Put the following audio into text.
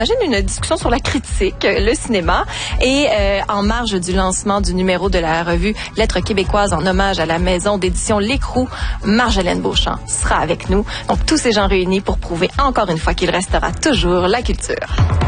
J'imagine une discussion sur la critique, le cinéma, et en marge du lancement du numéro de la revue Lettres québécoises en hommage à la maison d'édition L'Écrou, Marjolaine Beauchamp sera avec nous. Donc tous ces gens réunis pour prouver encore une fois qu'il restera toujours la culture.